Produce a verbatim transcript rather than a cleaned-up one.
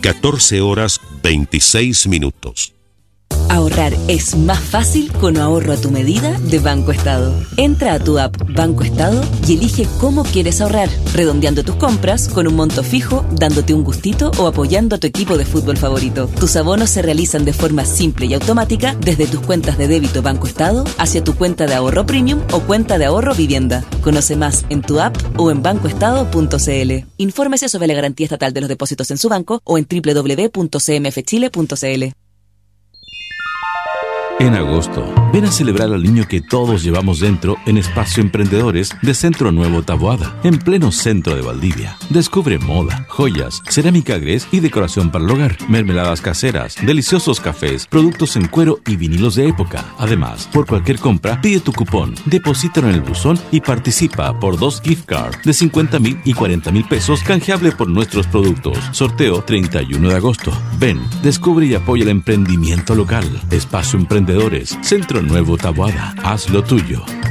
catorce horas veintiséis minutos. Ahorrar es más fácil con ahorro a tu medida de Banco Estado. Entra a tu app Banco Estado y elige cómo quieres ahorrar, redondeando tus compras con un monto fijo, dándote un gustito o apoyando a tu equipo de fútbol favorito. Tus abonos se realizan de forma simple y automática desde tus cuentas de débito Banco Estado hacia tu cuenta de ahorro premium o cuenta de ahorro vivienda. Conoce más en tu app o en banco estado punto c l. Infórmese sobre la garantía estatal de los depósitos en su banco o en doble u doble u doble u punto c m f chile punto c l. En agosto, ven a celebrar al niño que todos llevamos dentro en Espacio Emprendedores de Centro Nuevo Taboada, en pleno centro de Valdivia. Descubre moda, joyas, cerámica gres y decoración para el hogar, mermeladas caseras, deliciosos cafés, productos en cuero y vinilos de época. Además, por cualquier compra, pide tu cupón, deposítalo en el buzón y participa por dos gift cards de cincuenta mil y cuarenta mil pesos canjeable por nuestros productos. Sorteo treinta y uno de agosto. Ven, descubre y apoya el emprendimiento local. Espacio Emprendedores, Centro Nuevo Taboada. Haz lo tuyo.